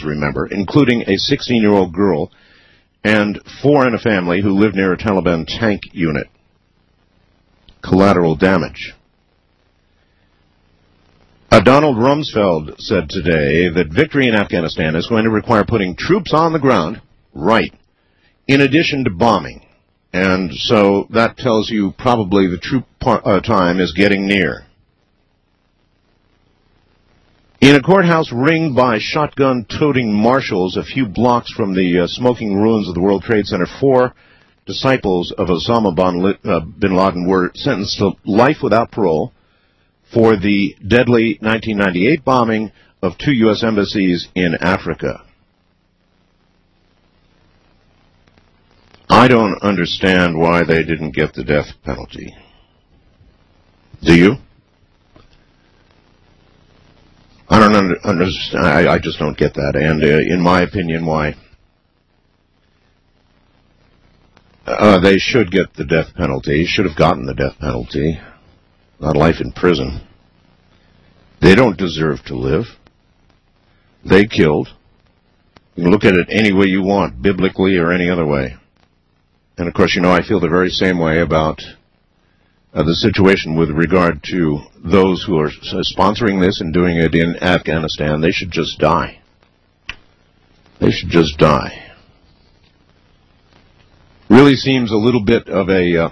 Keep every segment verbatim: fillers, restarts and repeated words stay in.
lives, remember, including a sixteen-year-old girl and four in a family who lived near a Taliban tank unit. Collateral damage. Uh, Donald Rumsfeld said today that victory in Afghanistan is going to require putting troops on the ground, right, in addition to bombing. And so that tells you probably the troop par- uh, time is getting near. In a courthouse ringed by shotgun-toting marshals a few blocks from the uh, smoking ruins of the World Trade Center, four disciples of Osama bin Laden were sentenced to life without parole for the deadly nineteen ninety-eight bombing of two U S embassies in Africa. I don't understand why they didn't get the death penalty. Do you? I don't under, understand. I, I just don't get that. And uh, in my opinion, why? Uh, they should get the death penalty. Should have gotten the death penalty. Not life in prison. They don't deserve to live. They killed. You can look at it any way you want, biblically or any other way. And, of course, you know, I feel the very same way about uh, the situation with regard to those who are sponsoring this and doing it in Afghanistan. They should just die. They should just die. Really seems a little bit of a, uh,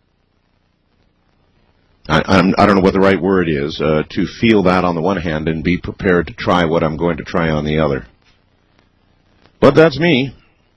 I, I'm, I don't know what the right word is, uh, to feel that on the one hand and be prepared to try what I'm going to try on the other. But that's me.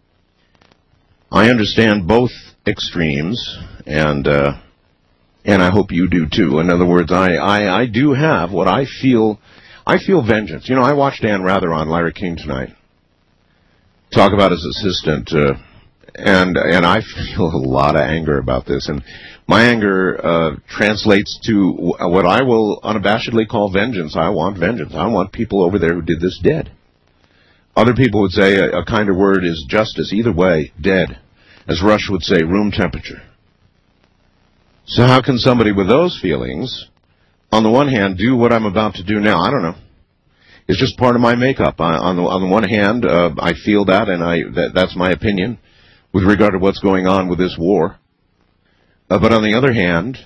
I understand both extremes, and uh, and I hope you do too. In other words, I, I, I do have what I feel, I feel vengeance. You know, I watched Dan Rather on Larry King tonight talk about his assistant, uh, and and I feel a lot of anger about this. And my anger uh, translates to what I will unabashedly call vengeance. I want vengeance. I want people over there who did this dead. Other people would say a, a kinder word is justice. Either way, dead. As Rush would say, room temperature. So how can somebody with those feelings, on the one hand, do what I'm about to do now? I don't know. It's just part of my makeup. I, on, the, on the one hand, uh, I feel that, and I that, that's my opinion with regard to what's going on with this war. Uh, but on the other hand,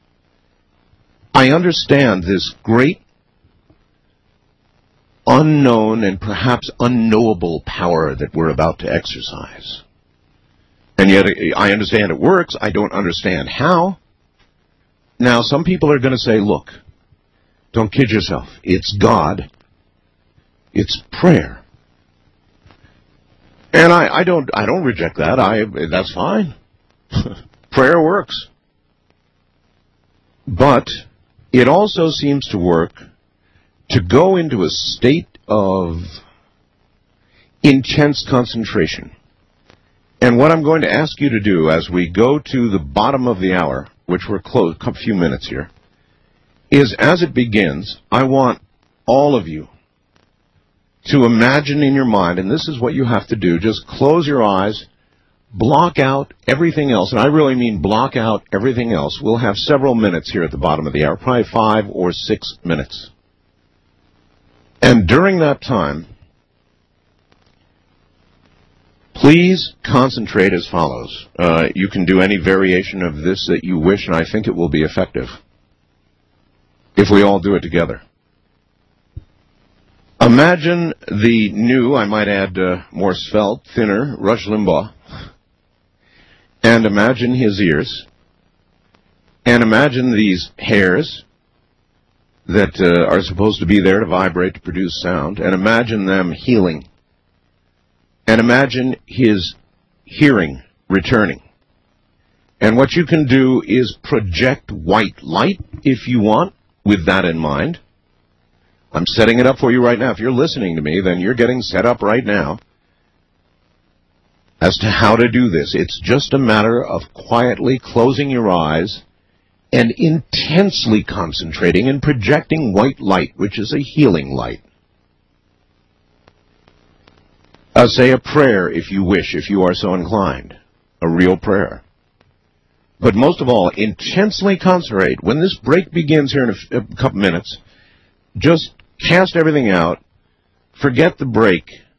I understand this great unknown and perhaps unknowable power that we're about to exercise. And yet I understand it works. I don't understand how. Now, some people are going to say, look, don't kid yourself. It's God. It's prayer. And I, I don't I don't reject that. I that's fine. Prayer works. But it also seems to work to go into a state of intense concentration. And what I'm going to ask you to do as we go to the bottom of the hour, which we're close, a few minutes here, is as it begins, I want all of you to imagine in your mind, and this is what you have to do, just close your eyes, block out everything else, and I really mean block out everything else. We'll have several minutes here at the bottom of the hour, probably five or six minutes. And during that time, please concentrate as follows. Uh, you can do any variation of this that you wish, and I think it will be effective if we all do it together. Imagine the new, I might add uh, more svelte, thinner, Rush Limbaugh, and imagine his ears, and imagine these hairs that uh, are supposed to be there to vibrate, to produce sound, and imagine them healing. And imagine his hearing returning. And what you can do is project white light, if you want, with that in mind. I'm setting it up for you right now. If you're listening to me, then you're getting set up right now as to how to do this. It's just a matter of quietly closing your eyes and intensely concentrating and projecting white light, which is a healing light. Uh, say a prayer if you wish, if you are so inclined. A real prayer. But most of all, intensely concentrate. When this break begins here in a, a couple minutes, just cast everything out. Forget the break.